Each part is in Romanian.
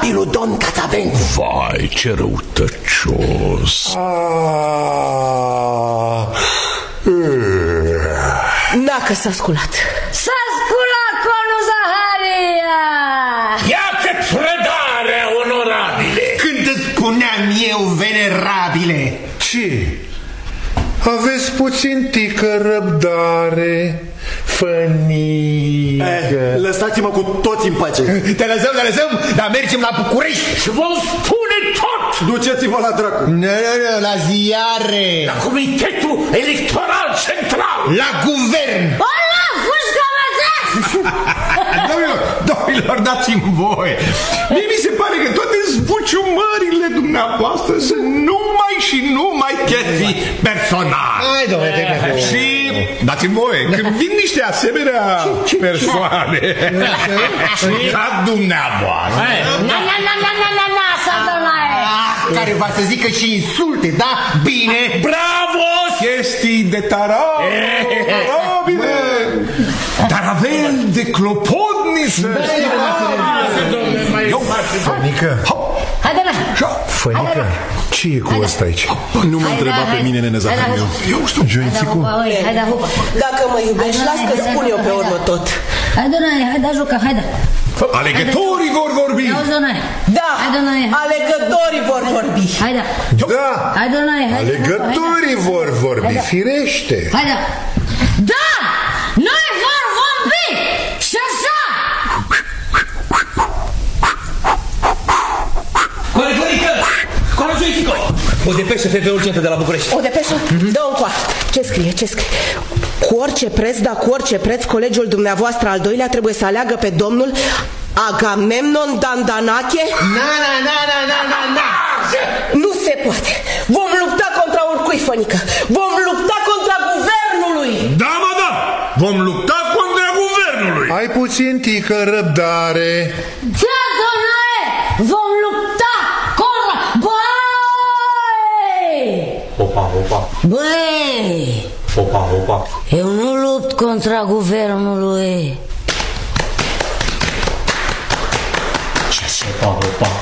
lui Don Cațavenț. Vai, ce răutăcios. N-a s-a sculat. S-a sculat conul Zaharia. Ia-te trădarea, onorabile. Când îți spuneam eu, venerabile. Ce? Aveți puțin tică răbdare, Fănică. Lăsați-mă cu toți în pace. Te lăsăm, dar mergem la București. Și vom spune tot. Duceți-vă la dracu. Nu, la ziare. La Comitetul Electoral Central. La guvern. Ola, fuscă Domnilor, dați-mi voie. Mie mi se pare că toate zbuciumările dumneavoastră sunt numai și numai chestii personale. Hai, domnule, și dați-mi voie, când vin niște asemenea persoane ca dumneavoastră, care va să zică și insulte, da? Bine. Bravo! Chestii de tarabile. Dar avem de clopotniță. Fănică, Haide, Fănică, ce e cu ăsta aici? Nu mă întreba pe mine, nene Zahariu. Eu știu, Joințicu. Dacă mă iubești, las că spun eu pe urmă tot. Haide, juca, haide. Alegătorii vor vorbi. Da, alegătorii vor vorbi. Haide. Da, alegătorii vor vorbi, firește. Haide. Da! Noi vor vorbi! Și așa! Corefărică! Corăjoițico! O depeșă FV urgentă de la București. O depeșă? Dă-o încoa. Ce scrie? Cu orice preț, dar cu orice preț, colegiul dumneavoastră al doilea trebuie să aleagă pe domnul Agamemnon Dandanache? Na. Nu se poate. Vom lupta contra oricui, Fănică. Vom lupta contra guvernului. Da, madame! Vom lupta contra guvernului. Ai puțin tică răbdare. Da, domnule! Vom lupta contra... Băi! Opa. Eu nu lupt contra guvernului. Opa.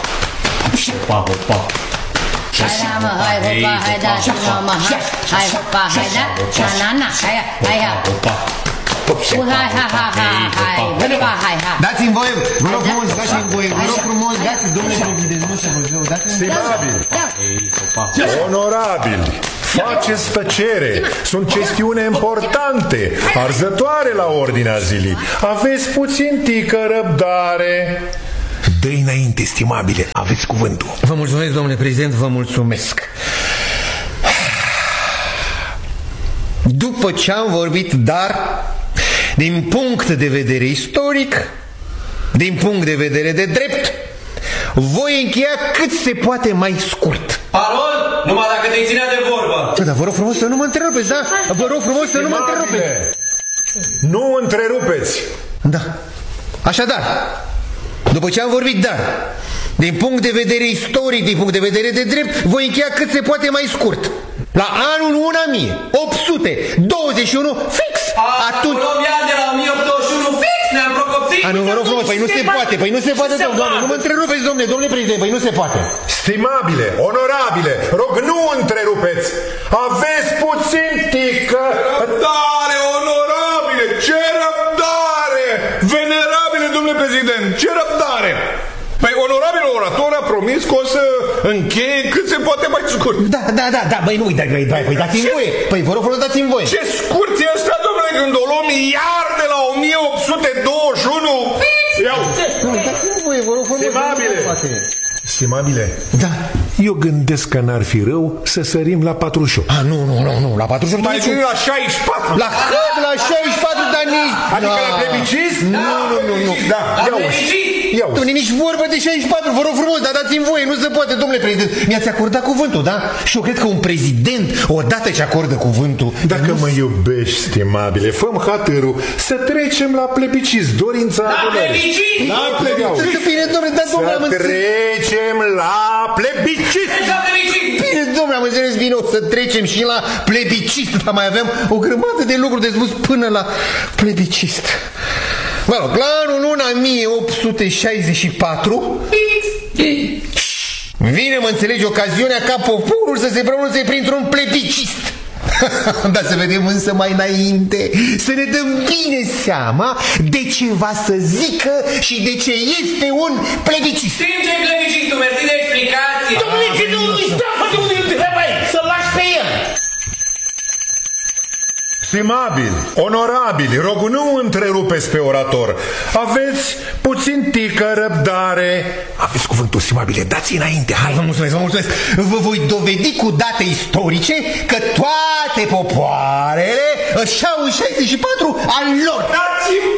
Dați-mi voie, vă rog frumos, dați-mi voie, domnule președinte, nu se vă Stimabili, onorabili, faceți tăcere. Sunt chestiuni importante, arzătoare la ordinea zilei. Aveți puțin tică răbdare. Dă-i înainte, stimabile, aveți cuvântul. Vă mulțumesc, domnule prezident, vă mulțumesc. După ce am vorbit, dar din punct de vedere istoric, din punct de vedere de drept, voi încheia cât se poate mai scurt. Parol, numai dacă te ținea de vorbă. Dar vă rog frumos să nu mă întrerupeți, da? Vă rog frumos să nu mă întrerupeți. Nu întrerupeți. Da. Așadar, după ce am vorbit, dar din punct de vedere istoric, din punct de vedere de drept, voi încheia cât se poate mai scurt. La anul 1821 fix. Atunci de la 1821 fix ne-am procopsit. Nu, vă rog frumos, păi nu se poate, doamne, nu mă întrerupeți, domnule președinte, păi nu se poate. Stimabile, onorabile, rog, nu întrerupeți. Aveți puțin tică Răbdare, onorabile, ce răbdare! Venerabile, domnule prezident, ce răbdare! Păi onorabilul orator a promis că o să încheie cât se poate mai scurt. Da, băi, nu uitați, băi, dați-mi voie. Păi vă rog frumos, dați-mi voie. Ce scurt e ăsta, domnule, când o luăm iar de la 1821? Iau! Dați-mi voie, vă rog frumos. Stimabile, Da. eu gândesc că n-ar fi rău să sărim la 48. Nu, la 48 Mai bine la 64. La 64 de ani. Adică la plebiscit? Nu. Da, ia uzi. Nici vorbă de 64, vă rog frumos, dar dați-mi voie, nu se poate, domnule prezident. Mi-ați acordat cuvântul, da? Și eu cred că un prezident, odată ce acordă cuvântul... Dacă mă iubești, stimabile, fă-mi hatărul să trecem la plebiscit, dorința adunării. La plebiscit. Bine, domnule, dar domnule, am înțeles. Trecem la plebiscit. Bine, domnule, am înțeles bine, o să trecem și la plebiscit, dar mai avem o grămadă de lucruri de spus până la plebiscit. Mă rog, la anul 1864 Vine, mă înțelegi, ocazionea ca poporul să se pronunțe printr-un plebiscit. Dar să vedem însă mai înainte, să ne dăm bine seama de ce va să zică și de ce este un plebiscit. Stinge plebiscitul, mersi de explicație. Domnule, că nu uita de unde îl trebuie, să-l lași pe el. Stimabili, onorabili, rog, nu întrerupeți pe orator. Aveți puțin tică răbdare. Aveți cuvântul, stimabile, dați înainte, hai. Vă mulțumesc, vă mulțumesc. Vă voi dovedi cu date istorice că toate popoarele își au 64 al lor. Dați-mi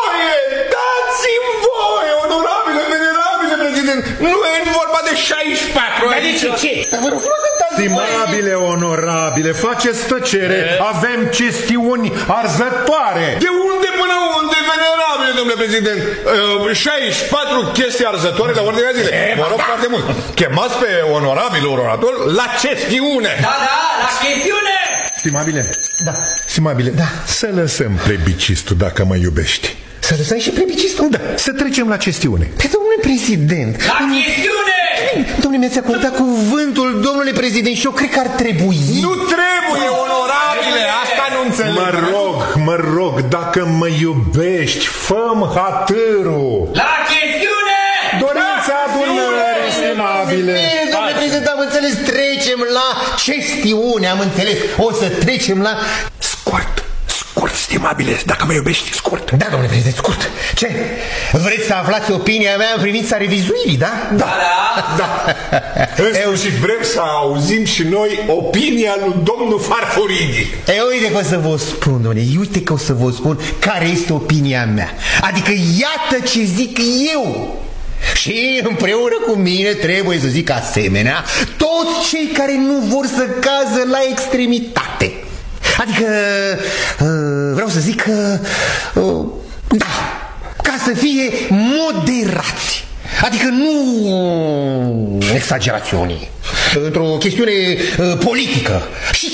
voie, onorabile, venerabile prezident. Nu e vorba de 64 aici. De ce? Stimabile, onorabile, faceți tăcere. Avem chestiuni arzătoare. De unde până unde, venerabile, domnule prezident? 64 chestii arzătoare la ordinea zilei. Mă rog foarte mult. Chemați pe onorabilul orator la chestiune. Da, la chestiune. Stimabile, să lăsăm plebicistul dacă mă iubești. Să lăsăm și plebicistul? Da, să trecem la chestiune. Pe domnule prezident. La chestiune. Domnule, mi-ați acordat cuvântul, domnule prezident, și eu cred că ar trebui. Nu trebuie, onorabile, asta nu înțeleg. Mă rog, dacă mă iubești, fă-mi hatârul. La chestiune. Dorința adunării, stimabile. Domnule prezident, am înțeles, trecem la chestiune, am înțeles. O să trecem la... Scurt, stimabile, dacă mă iubești, scurt. Da, domnule prezident, scurt. Ce? Vreți să aflați opinia mea în privința revizuirii, da? Da. În sfârșit, vrem să auzim și noi opinia lui domnul Farfuridi. Uite că o să vă spun, domnule, care este opinia mea. Adică iată ce zic eu. Și împreună cu mine trebuie să zic asemenea toți cei care nu vor să cază la extremitate. Adică, vreau să zic că, da, ca să fie moderați. Adică nu exagerațiuni. Într-o chestiune politică și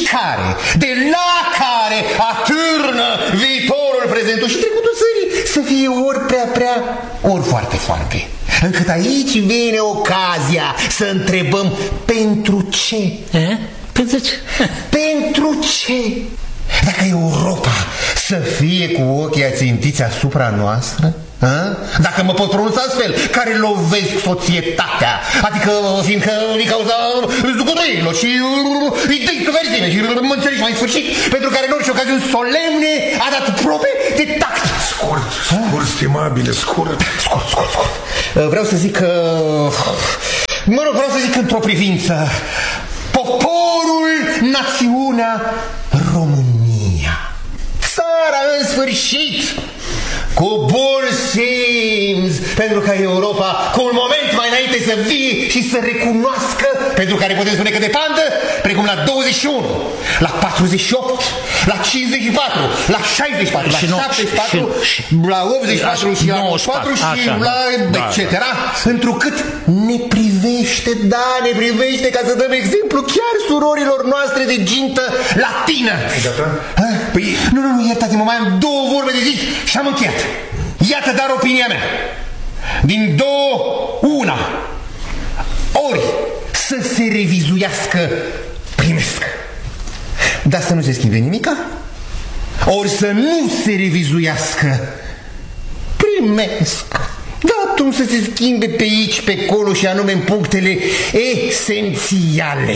care atârnă viitorul, prezentul și trecutul țării să fie ori prea, ori foarte, foarte. Încât aici vine ocazia să întrebăm pentru ce? Pentru ce? Pentru ce? Dacă Europa să fie cu ochii ațintiți asupra noastră, dacă mă pot pronunța astfel, care lovesc societatea, adică fiindcă din cauza zucătorilor și idei subversive și mă înțelegi mai sfârșit, pentru care în orice ocaziuni solemne a dat probe de tact. Scurt, stimabile, scurt. Vreau să zic că... vreau să zic într-o privință. Poporul, națiunea, România. Țara, în sfârșit, cu bun simț, pentru ca Europa, cu un moment mai înainte să vie și să recunoască, pentru care putem spune că de pandă, precum la 21, la 48, la 54, la 64, la 74, la 84 și la 94 și la etc. Întrucât ne privește, ne privește, ca să dăm exemplu chiar surorilor noastre de gintă latină. Păi, nu, iertați-mă, mai am două vorbe de zis și am încheiat. Iată dar opinia mea. Din una, ori să se revizuiască, primesc, dar să nu se schimbe nimica, ori să nu se revizuiască, primesc. Datum să se schimbe pe aici, pe acolo și anume în punctele esențiale.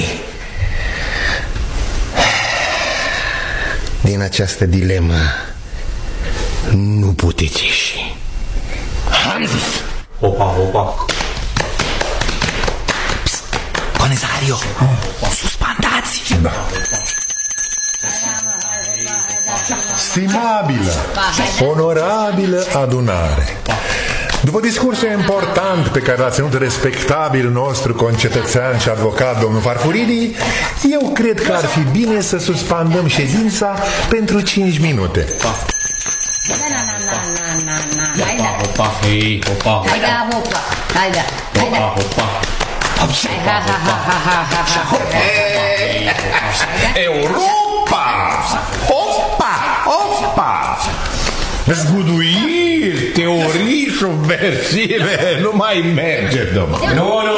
Din această dilemă nu puteți ieși. Am zis. Opa. Conezario, suspandați. Da. Stimabilă, onorabilă adunare, după discursul important pe care l-a ținut respectabil nostru concetățean și advocat domnul Farfuridi, eu cred că ar fi bine să suspendăm ședința pentru 5 minute. Europa! Opa! Zguduiri, teorii subversive, nu mai merge, domnule. Nu,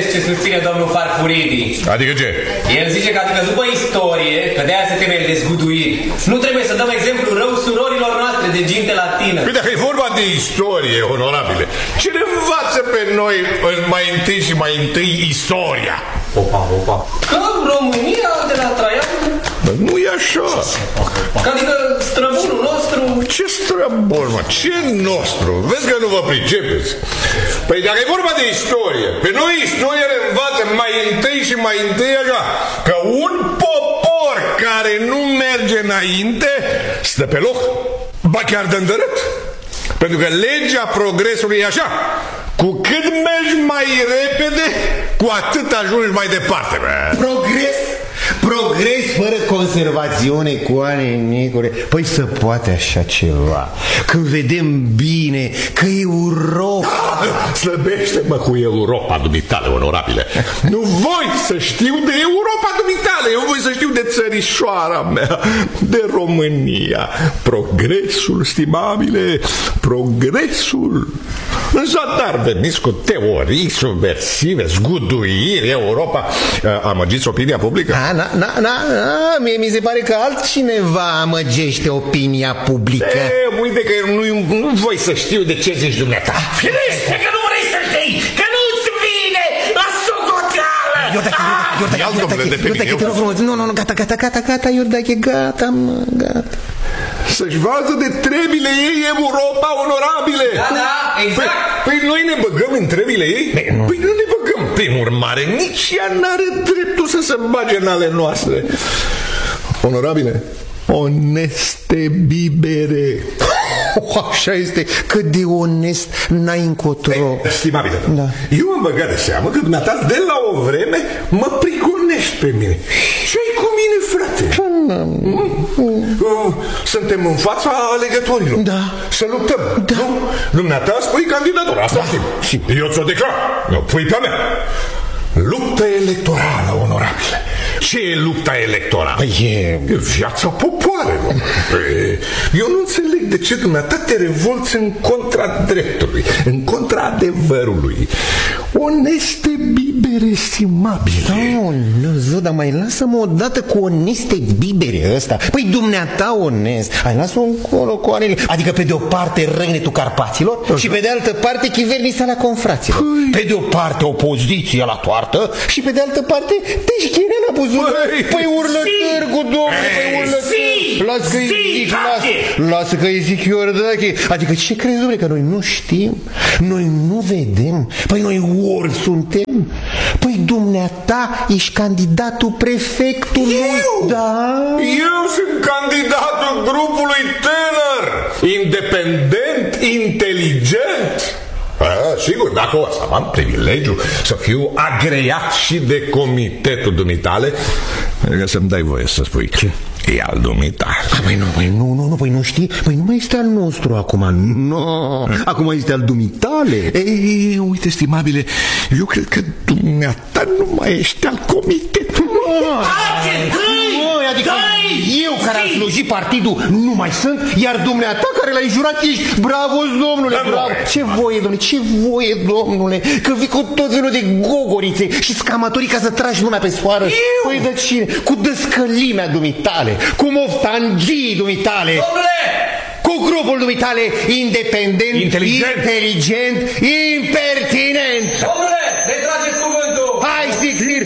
ce susține domnul Farfuridi. Adică ce? El zice că adică după istorie, că de-aia se teme de zguduiri, nu trebuie să dăm exemplu rău surorilor noastre de ginte latină. Păi dacă e vorba de istorie, onorabile, ce ne învață pe noi mai întâi și mai întâi istoria? Opa. Că România de la Traian... Nu e așa. Adică străbunul nostru... Ce străbun, mă? Ce nostru? Vezi că nu vă pricepeți. Păi dacă e vorba de istorie, pe noi istoria ne învață mai întâi și mai întâi așa, că un popor care nu merge înainte stă pe loc, ba chiar dă îndărât. Pentru că legea progresului e așa: cu cât mergi mai repede, cu atât ajungi mai departe. Progres fără conservațiune, Coane Nicule. Păi să poate așa ceva? Când vedem bine că Europa... Slăbește-mă cu Europa dumitale, onorabile. Nu voi să știu de Europa dumitale, eu voi să știu de țărișoara mea, de România. Progresul, stimabile, progresul. În zadar veniți cu teorii subversive, zguduiri. Europa amăgiți opinia publică? Mie mi se pare că altcineva amăgește opinia publică. Uite că nu voi să știu de ce zici dumneata. Firește că nu vrei să știi, că nu-ți vine la socoteală! Iordache, te rog frumos. Nu, gata, Iordache, gata. Să-și vază de trebile ei Europa, onorabile. Da, exact. Păi noi ne băgăm în trebile ei? Păi nu ne băgăm. Prin urmare, nici ea n-are dreptul să se bage în ale noastre. Onorabile, oneste bibere. Așa este, cât de onest n-ai încotro. Stimabile, eu am băgat de seamă că dumneata de la o vreme mă prigonești pe mine. Ce-ai cu mine, frate? Suntem în fața alegătorilor. Da. Să luptăm. Da. Nu? Dumneata spui candidatura, asta știm. Eu ți-o declar. Pui pe-a mea. Luptă electorală, onorabile. Ce e lupta electorală? E viața popoarelor. Eu nu înțeleg de ce dumneata te revolți în contra dreptului, în contra adevărului. Oneste bibere, estimabile. Nu, dar mai lasă-mă odată cu oneste bibere ăsta. Păi dumneata onest, hai lasă-o încolo cu anele. Adică pe de o parte răgnetul Carpaților și pe de altă parte chivernisala confraților. Pe de o parte opoziția la toartă și pe de altă parte deșchirea la buzună. Păi urlă târgu, domnule, păi urlă târgu. Lasă că-i zic Iordache. Adică ce crezi, domnule, că noi nu știm? Noi nu vedem? Păi noi ori suntem? Păi dumneata ești candidatul prefectului. Eu? Da. Eu sunt candidatul grupului tânăr, independent, inteligent. Sigur, dacă o să am privilegiu să fiu agreat și de comitetul dumitale, să-mi dai voie să spui ce e al dumitale. Păi nu știi? Păi nu mai este al nostru acum. Acum este al dumitale. Uite, stimabile, eu cred că dumneata nu mai ești al comitetului. Adică eu care am slujit partidul nu mai sunt, iar dumneata care l-ai jurat ești. Bravo, domnule, bravo. Ce voie, domnule, că vii cu tot felul de gogorițe și scamatorii ca să tragi lumea pe sfoară. Păi de cine? Cu dăscălimea dumitale, cu moftangii dumitale, domnule, cu grupul dumitale independent, inteligent, impertinent. Domnule, retrageți cuvântul. Hai, Sixir.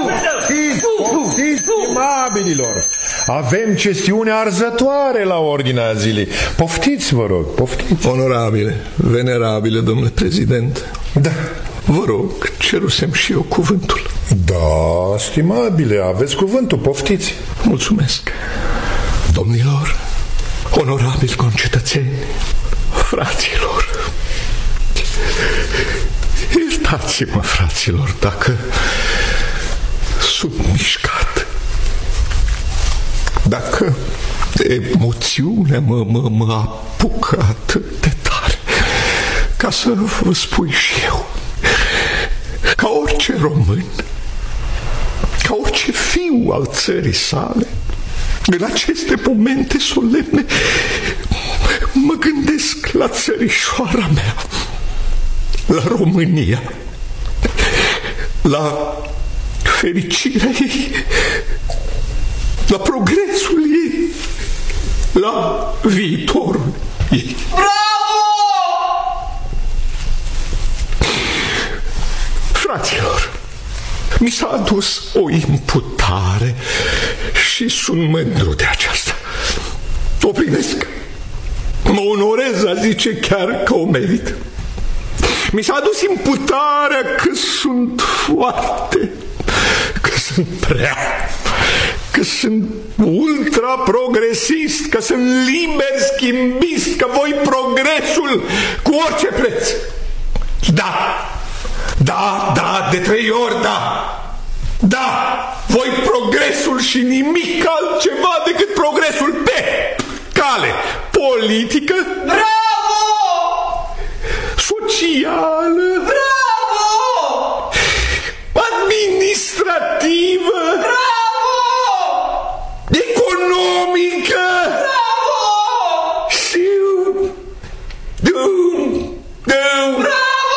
Stimabililor, avem chestiune arzătoare la ordinea zilei. Poftiți, vă rog, poftiți. Onorabile, venerabile, domnule prezident. Da. Vă rog, cerusem și eu cuvântul. Da, stimabile, aveți cuvântul, poftiți. Mulțumesc. Domnilor, onorabili concetățeni, fraților, iertați-mă, fraților, dacă sunt mișcat, dacă emoțiunea mă apucă atât de tare, ca să vă spun și eu, ca orice român, ca orice fiu al țării sale, în aceste momente solemne mă gândesc la țărișoara mea, la România, la fericirea ei, la progresul ei, la viitorul ei. Bravo! Fraților, mi s-a adus o imputare și sunt mândru de aceasta. O primesc. Mă onorez, a zice chiar că o merit. Mi s-a adus imputarea că sunt foarte, că sunt prea, că sunt ultra-progresist, că sunt liber schimbist, că voi progresul cu orice preț. Da, de 3 ori da. Da, voi progresul și nimic altceva decât progresul pe cale politică. Bravo! Socială. Bravo! Administrativă. Bravo! Economică. Bravo! Și Bravo!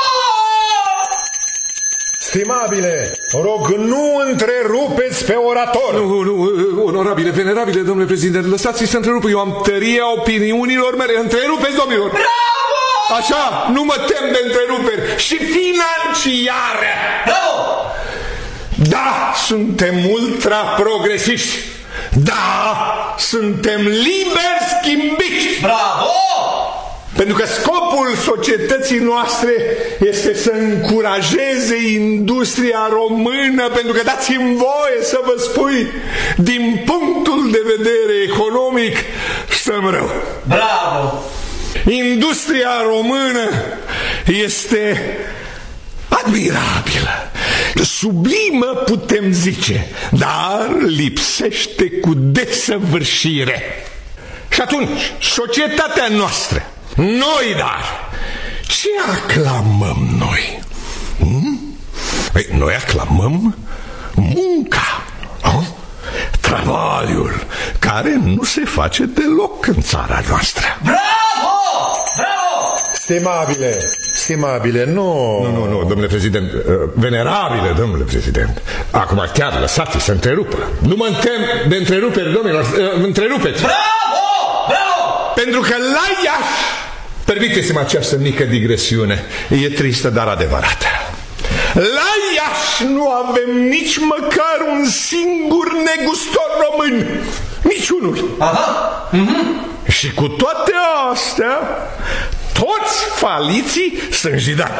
Stimabile, rog, nu întrerupeți pe orator. Nu, onorabile, venerabile, domnule președinte, lăsați-i să întrerup. Eu am tăria opiniunilor mele. Întrerupeți, domnilor. Bravo! Așa, nu mă tem de întreruperi. Și financiară. Bravo! Da, suntem ultra-progresiști. Da, suntem liberi schimbiți. Bravo! Pentru că scopul societății noastre este să încurajeze industria română, pentru că dați-mi voie să vă spui, din punctul de vedere economic, stăm rău. Bravo! Industria română este admirabilă, sublimă putem zice, dar lipsește cu desăvârșire. Și atunci, societatea noastră, noi, dar, ce aclamăm noi? Păi, noi aclamăm munca, travaliul, care nu se face deloc în țara noastră. Bravo! Bravo! Stimabile, nu, domnule prezident, venerabile, domnule prezident. Acum chiar lăsați să întrerupă. Nu mă tem de întreruperi, domnilor, întrerupeți. Bravo! Bravo! Pentru că la Iași, permiteți-mi această mică digresiune, e tristă, dar adevărată. La Iași nu avem nici măcar un singur negustor român. Niciunul. Aha. Și cu toate astea, toți faliții sunt jidani.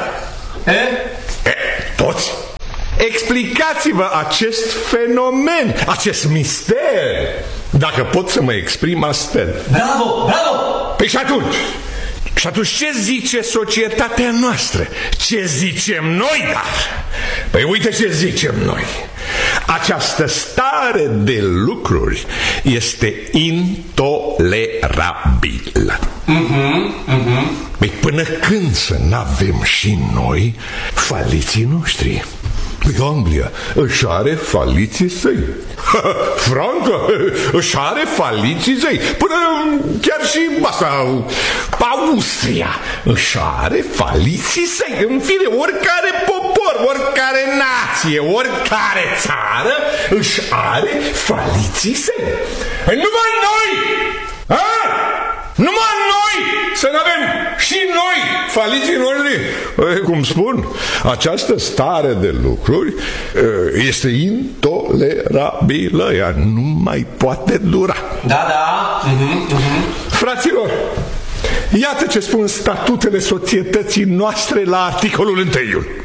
Toți. Explicați-vă acest fenomen, acest mister, dacă pot să mă exprim astfel. Bravo! Bravo! Păi și atunci ce zice societatea noastră? Ce zicem noi, dar? Păi uite ce zicem noi. Această stare de lucruri este intolerabilă. Păi până când să n-avem și noi faliții noștri? Păi Anglia își are faliții săi. Franța își are faliții săi. Până chiar și asta, Austria își are faliții săi. În fine, oricare popor, oricare nație, oricare țară își are faliții săi. Numai noi! Numai noi să ne avem și noi faliții noștri. Cum spun, această stare de lucruri este intolerabilă. Ea nu mai poate dura. Da. Fraților, iată ce spun statutele societății noastre la articolul 1.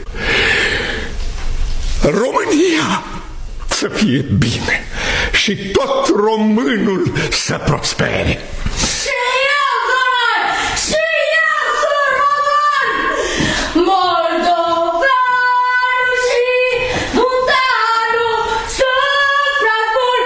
România să fie bine și tot românul să prospere.